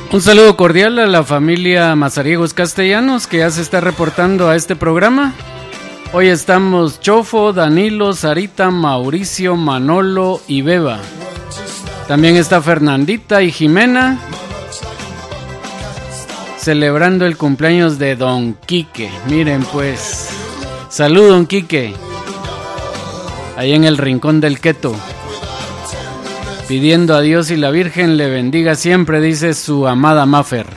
Un saludo cordial a la familia Mazariegos Castellanos que ya se está reportando a este programa. Hoy estamos Chofo, Danilo, Sarita, Mauricio, Manolo y Beba. También está Fernandita y Jimena celebrando el cumpleaños de Don Quique. Miren pues, salud Don Quique, ahí en el rincón del Queto, pidiendo a Dios y la Virgen le bendiga siempre, dice su amada Mafer.